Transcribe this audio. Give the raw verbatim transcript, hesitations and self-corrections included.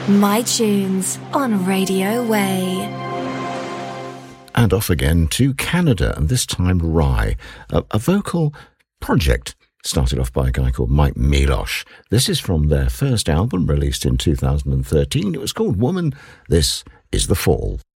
My Tunes on Radio Way. And off again to Canada, and this time Rye, a, a vocal project started off by a guy called Mike Milosh. This is from their first album released in two thousand thirteen. It was called Woman. This is The Fall.